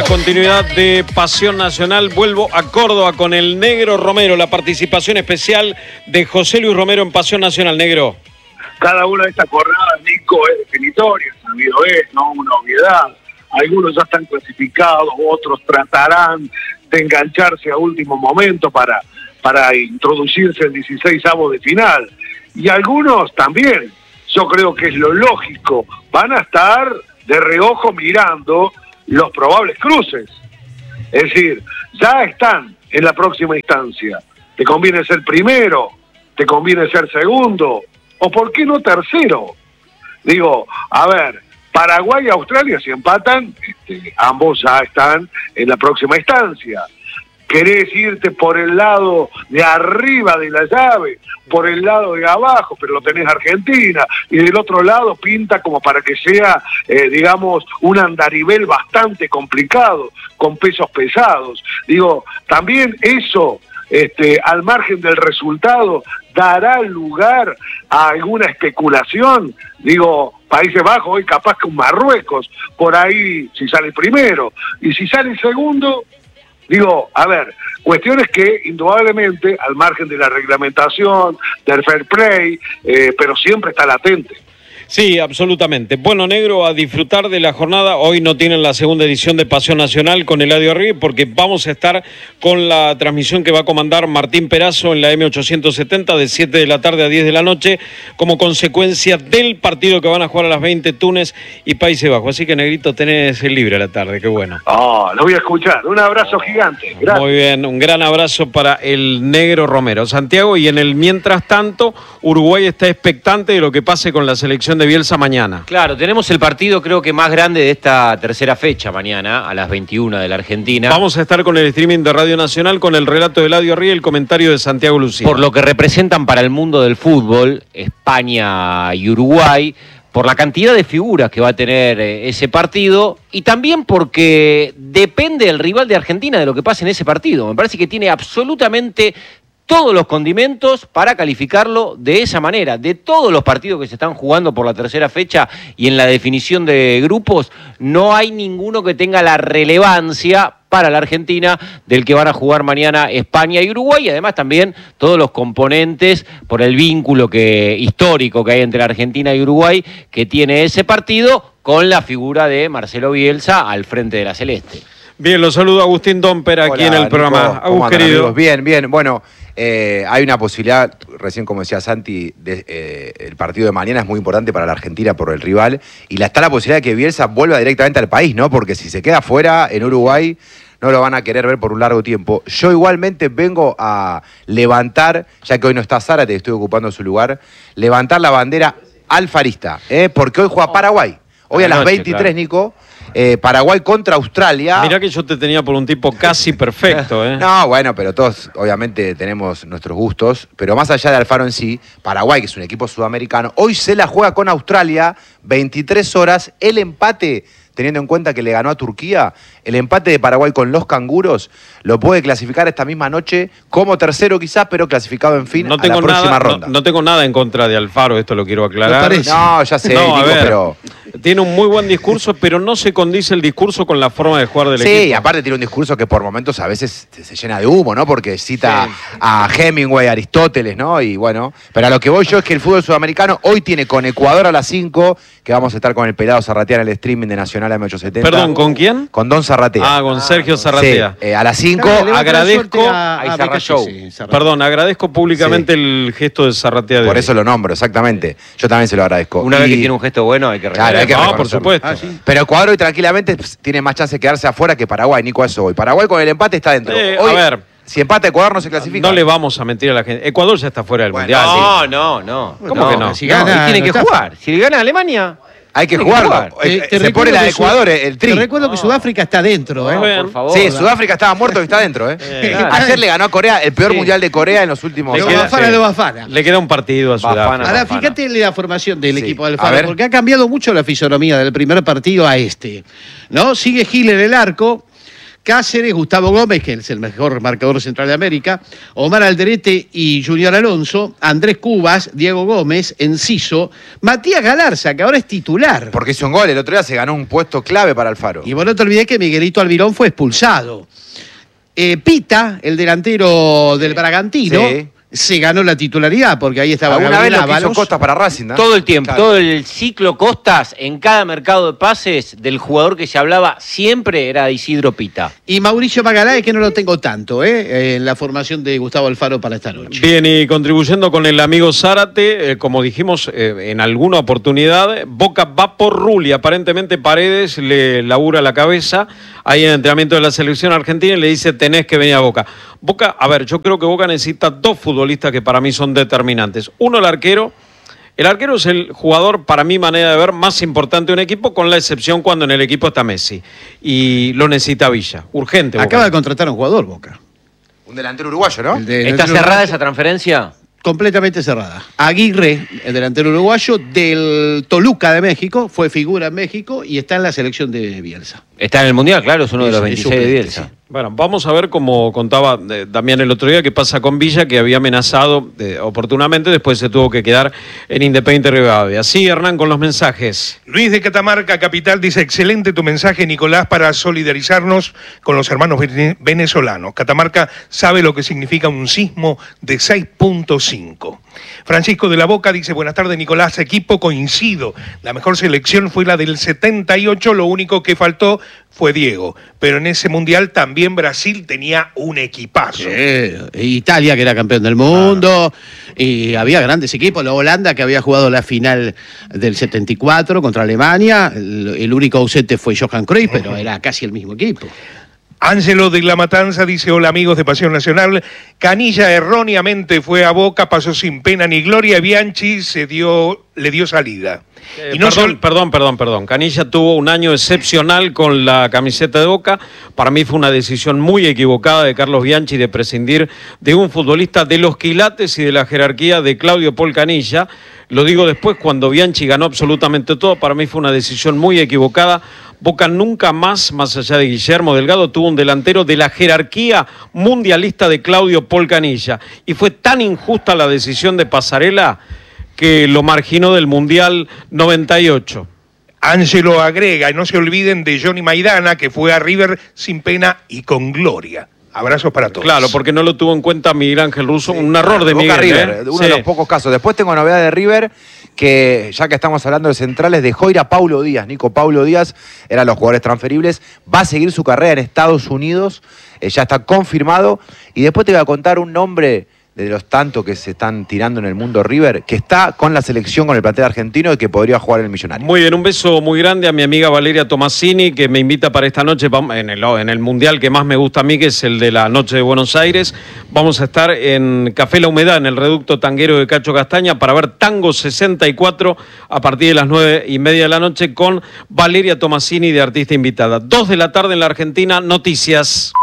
la continuidad de Pasión Nacional. Vuelvo a Córdoba con el Negro Romero, la participación especial de José Luis Romero en Pasión Nacional. Negro. Cada una de estas jornadas, Nico, es definitoria, sabido es, no una obviedad. Algunos ya están clasificados, otros tratarán de engancharse a último momento para introducirse en 16avos de final. Y algunos también, yo creo que es lo lógico, van a estar de reojo mirando los probables cruces. Es decir, ya están en la próxima instancia. ¿Te conviene ser primero? ¿Te conviene ser segundo? ¿O por qué no tercero? Digo, a ver, Paraguay y Australia si empatan, ambos ya están en la próxima instancia. Querés irte por el lado de arriba de la llave, por el lado de abajo, pero lo tenés Argentina, y del otro lado pinta como para que sea, digamos, un andarivel bastante complicado, con pesos pesados. Digo, también eso, al margen del resultado, dará lugar a alguna especulación. Digo, Países Bajos hoy capaz que un Marruecos, por ahí si sale primero, y si sale segundo. Digo, a ver, cuestiones que indudablemente, al margen de la reglamentación, del fair play, pero siempre está latente. Sí, absolutamente. Bueno, Negro, a disfrutar de la jornada. Hoy no tienen la segunda edición de Pasión Nacional con Eladio Arribe porque vamos a estar con la transmisión que va a comandar Martín Perazo en la M870 de 7 de la tarde a 10 de la noche como consecuencia del partido que van a jugar a las 20 Túnez y Países Bajos. Así que, Negrito, tenés el libre a la tarde, qué bueno. Lo voy a escuchar. Un abrazo gigante. Gracias. Muy bien, un gran abrazo para el Negro Romero. Santiago, y en el mientras tanto, Uruguay está expectante de lo que pase con la selección de Bielsa mañana. Claro, tenemos el partido creo que más grande de esta tercera fecha mañana a las 21 de la Argentina. Vamos a estar con el streaming de Radio Nacional, con el relato de Eladio Arribe y el comentario de Santiago Lucía. Por lo que representan para el mundo del fútbol, España y Uruguay, por la cantidad de figuras que va a tener ese partido y también porque depende el rival de Argentina de lo que pase en ese partido. Me parece que tiene absolutamente todos los condimentos para calificarlo de esa manera. De todos los partidos que se están jugando por la tercera fecha y en la definición de grupos, no hay ninguno que tenga la relevancia para la Argentina del que van a jugar mañana España y Uruguay, y además también todos los componentes por el vínculo histórico que hay entre Argentina y Uruguay que tiene ese partido con la figura de Marcelo Bielsa al frente de la Celeste. Bien, lo saludo Agustín Domper aquí en el programa. Agus, querido. Bien, bien. Bueno, hay una posibilidad, recién como decía Santi, el partido de mañana es muy importante para la Argentina por el rival, y está la posibilidad de que Bielsa vuelva directamente al país, ¿no? Porque si se queda fuera en Uruguay, no lo van a querer ver por un largo tiempo. Yo igualmente vengo a levantar, ya que hoy no está Zárate, estoy ocupando su lugar, levantar la bandera alfarista, porque hoy juega Paraguay. Hoy a las 23, claro. Nico, Paraguay contra Australia. Mirá que yo te tenía por un tipo casi perfecto, ¿eh? No, bueno, pero todos obviamente tenemos nuestros gustos, pero más allá de Alfaro en sí, Paraguay, que es un equipo sudamericano, hoy se la juega con Australia, 23 horas, el empate, teniendo en cuenta que le ganó a Turquía, el empate de Paraguay con los canguros lo puede clasificar esta misma noche como tercero quizás, pero clasificado en fin a la próxima ronda. No tengo nada en contra de Alfaro, esto lo quiero aclarar. No, ya sé, no, Nico, pero... Tiene un muy buen discurso, pero no se condice el discurso con la forma de jugar del equipo. Sí, y aparte tiene un discurso que por momentos a veces se llena de humo, ¿no? Porque cita a Hemingway, a Aristóteles, ¿no? Y bueno, pero a lo que voy yo es que el fútbol sudamericano hoy tiene con Ecuador a las 5, que vamos a estar con el pelado Zarratea en el streaming de Nacional M870. Perdón, ¿con quién? Con Don Zarratea. Con Sergio Zarratea. Sí, a las 5 agradezco a Zarra Show. Perdón, agradezco públicamente el gesto de Zarratea de Por hoy. eso lo nombro, exactamente. Yo también se lo agradezco. Una vez que tiene un gesto bueno hay que reconocerlo. Claro, hay que por supuesto. Sí. Pero Ecuador hoy tranquilamente tiene más chance de quedarse afuera que Paraguay, Nico, eso hoy. Paraguay con el empate está dentro. Hoy, a ver, si empata Ecuador no se clasifica. No le vamos a mentir a la gente. Ecuador ya está fuera del Mundial. No. ¿Cómo que no? Si gana, tiene que jugar. Si le gana a Alemania... Hay que jugarlo. Se pone la de Ecuador, el tri. Te recuerdo que Sudáfrica está dentro, por favor. Sí, Sudáfrica estaba muerto y está dentro, Ayer le ganó a Corea, el peor mundial de Corea en los últimos años. Le queda un partido a Sudáfrica. Ahora, fíjate la formación del equipo de Alfaro, porque ha cambiado mucho la fisonomía del primer partido a este, ¿no? Sigue Gil en el arco, Cáceres, Gustavo Gómez, que es el mejor marcador central de América, Omar Alderete y Junior Alonso, Andrés Cubas, Diego Gómez, Enciso, Matías Galarza, que ahora es titular. Porque hizo un gol, el otro día se ganó un puesto clave para Alfaro. Y vos no te olvidés que Miguelito Almirón fue expulsado. Pita, el delantero del Bragantino, sí, se ganó la titularidad, porque ahí estaba alguna Gabriel vez lo que Ábalos. hizo Costas para Racing, ¿no? Todo el tiempo, Claro. todo el ciclo Costas, en cada mercado de pases, del jugador que se hablaba siempre era Isidro Pita. Y Mauricio Magaláes, que no lo tengo tanto, en la formación de Gustavo Alfaro para esta noche. Bien, y contribuyendo con el amigo Zárate, como dijimos en alguna oportunidad, Boca va por Rulli. Aparentemente Paredes le labura la cabeza ahí en el entrenamiento de la selección argentina y le dice: tenés que venir a Boca. Boca, a ver, yo creo que Boca necesita dos futbolistas que para mí son determinantes. Uno, el arquero. El arquero es el jugador, para mi manera de ver, más importante de un equipo, con la excepción cuando en el equipo está Messi. Y lo necesita Villa. Urgente, Boca. Acaba de contratar a un jugador, Boca. Un delantero uruguayo, ¿no? ¿Está cerrada esa transferencia? Completamente cerrada. Aguirre, el delantero uruguayo del Toluca de México, fue figura en México y está en la selección de Bielsa. Está en el Mundial, claro, es uno de los 26 de Bielsa. Sí. Bueno, vamos a ver, como contaba Damián el otro día, qué pasa con Villa, que había amenazado oportunamente, después se tuvo que quedar en Independiente Rivadavia. Sí, Hernán, con los mensajes. Luis de Catamarca, capital, dice: excelente tu mensaje, Nicolás, para solidarizarnos con los hermanos venezolanos. Catamarca sabe lo que significa un sismo de 6.5. Francisco de la Boca dice: buenas tardes, Nicolás, equipo, coincido. La mejor selección fue la del 78, lo único que faltó fue Diego. Pero en ese mundial también Brasil tenía un equipazo. Italia, que era campeón del mundo, y había grandes equipos. La Holanda, que había jugado la final del 74 contra Alemania. El único ausente fue Johan Cruyff, pero era casi el mismo equipo. Ángelo de la Matanza dice: hola amigos de Pasión Nacional, Canilla erróneamente fue a Boca, pasó sin pena ni gloria, Bianchi le dio salida. Y no perdón. Canilla tuvo un año excepcional con la camiseta de Boca. Para mí fue una decisión muy equivocada de Carlos Bianchi de prescindir de un futbolista de los quilates y de la jerarquía de Claudio Paul Canilla. Lo digo después, cuando Bianchi ganó absolutamente todo. Para mí fue una decisión muy equivocada. Boca nunca más allá de Guillermo Delgado, tuvo un delantero de la jerarquía mundialista de Claudio Paul Canilla. Y fue tan injusta la decisión de Pasarela que lo marginó del Mundial 98. Ángelo agrega: y no se olviden de Johnny Maidana, que fue a River sin pena y con gloria. Abrazos para todos. Claro, porque no lo tuvo en cuenta Miguel Ángel Russo, Sí, un error de Boca Miguel. River, uno de los pocos casos. Después tengo novedad de River, que ya que estamos hablando de centrales, dejó ir a Paulo Díaz. Nico Paulo Díaz eran los jugadores transferibles. Va a seguir su carrera en Estados Unidos, ya está confirmado. Y después te voy a contar un nombre de los tantos que se están tirando en el mundo River, que está con la selección, con el plantel argentino y que podría jugar en el Millonario. Muy bien, un beso muy grande a mi amiga Valeria Tomasini, que me invita para esta noche en el mundial que más me gusta a mí, que es el de la noche de Buenos Aires. Vamos a estar en Café La Humedad, en el reducto tanguero de Cacho Castaña, para ver Tango 64 a partir de las 9:30 de la noche con Valeria Tomasini de artista invitada. 2 de la tarde en la Argentina, noticias.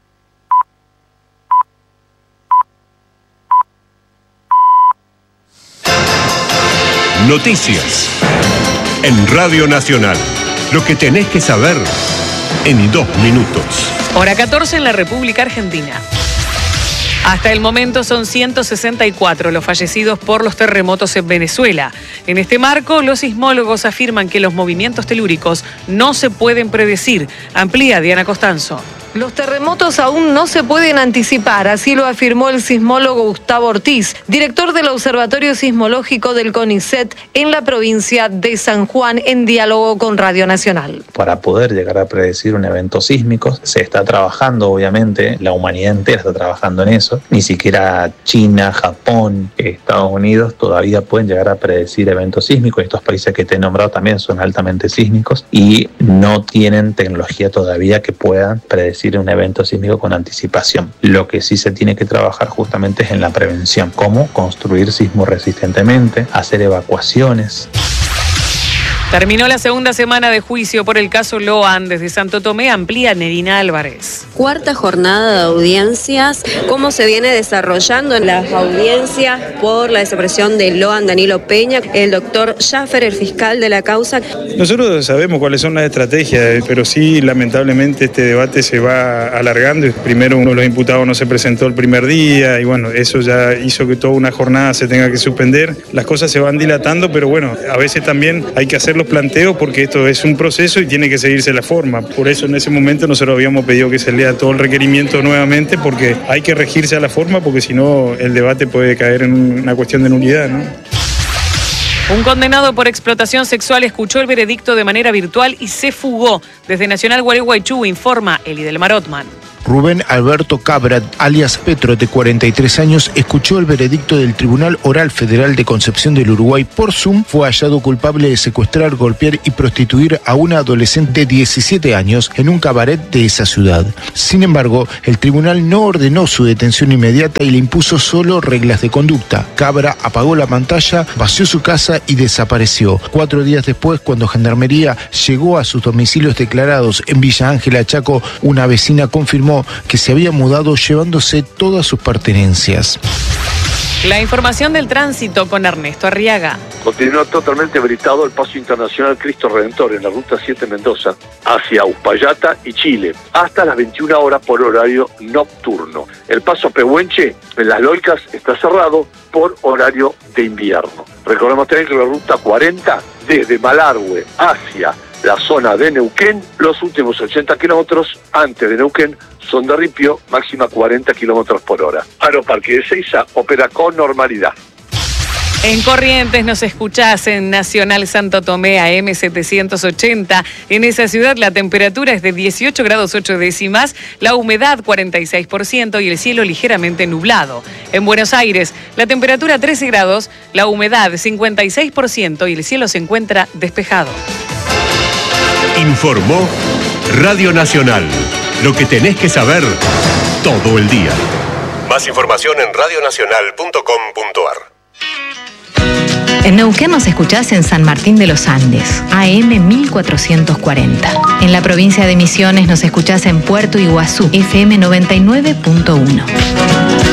Noticias en Radio Nacional. Lo que tenés que saber en 2 minutos. Hora 14 en la República Argentina. Hasta el momento son 164 los fallecidos por los terremotos en Venezuela. En este marco, los sismólogos afirman que los movimientos telúricos no se pueden predecir. Amplía Diana Costanzo. Los terremotos aún no se pueden anticipar, así lo afirmó el sismólogo Gustavo Ortiz, director del Observatorio Sismológico del CONICET en la provincia de San Juan, en diálogo con Radio Nacional. Para poder llegar a predecir un evento sísmico, se está trabajando, obviamente, la humanidad entera está trabajando en eso. Ni siquiera China, Japón, Estados Unidos todavía pueden llegar a predecir eventos sísmicos. Estos países que te he nombrado también son altamente sísmicos y no tienen tecnología todavía que puedan predecir un evento sísmico con anticipación. Lo que sí se tiene que trabajar justamente es en la prevención, cómo construir sismo resistentemente, hacer evacuaciones. Terminó la segunda semana de juicio por el caso Loan. Desde Santo Tomé amplía Nerina Álvarez. Cuarta jornada de audiencias. ¿Cómo se viene desarrollando en las audiencias por la desaparición de Loan Danilo Peña? El doctor Schaffer, el fiscal de la causa. Nosotros sabemos cuáles son las estrategias, pero sí, lamentablemente, este debate se va alargando. Primero, uno de los imputados no se presentó el primer día y bueno, eso ya hizo que toda una jornada se tenga que suspender. Las cosas se van dilatando, pero bueno, a veces también hay que hacer los planteos porque esto es un proceso y tiene que seguirse la forma. Por eso en ese momento nosotros habíamos pedido que se lea todo el requerimiento nuevamente porque hay que regirse a la forma porque si no el debate puede caer en una cuestión de nulidad, ¿no? Un condenado por explotación sexual escuchó el veredicto de manera virtual y se fugó. Desde Nacional Gualeguaychú informa Eli del Marotman. Rubén Alberto Cabra, alias Petro, de 43 años, escuchó el veredicto del Tribunal Oral Federal de Concepción del Uruguay por Zoom. Fue hallado culpable de secuestrar, golpear y prostituir a una adolescente de 17 años en un cabaret de esa ciudad. Sin embargo, el tribunal no ordenó su detención inmediata y le impuso solo reglas de conducta. Cabra apagó la pantalla, vació su casa y desapareció. 4 días después, cuando Gendarmería llegó a sus domicilios declarados en Villa Ángela, Chaco, una vecina confirmó que se había mudado llevándose todas sus pertenencias. La información del tránsito con Ernesto Arriaga. Continúa totalmente habilitado el paso internacional Cristo Redentor en la ruta 7 Mendoza hacia Uspallata y Chile hasta las 21 horas por horario nocturno. El paso Pehuenche en Las Lolcas está cerrado por horario de invierno. Recordemos también que la ruta 40 desde Malargüe hacia la zona de Neuquén, los últimos 80 kilómetros antes de Neuquén son de ripio, máxima 40 kilómetros por hora. Aeroparque de Seiza opera con normalidad. En Corrientes nos escuchás en Nacional Santo Tomé AM 780. En esa ciudad la temperatura es de 18 grados 8 décimas, la humedad 46% y el cielo ligeramente nublado. En Buenos Aires la temperatura 13 grados, la humedad 56% y el cielo se encuentra despejado. Informó Radio Nacional. Lo que tenés que saber todo el día. Más información en radionacional.com.ar. En Neuquén nos escuchás en San Martín de los Andes, AM 1440. En la provincia de Misiones nos escuchás en Puerto Iguazú, FM 99.1.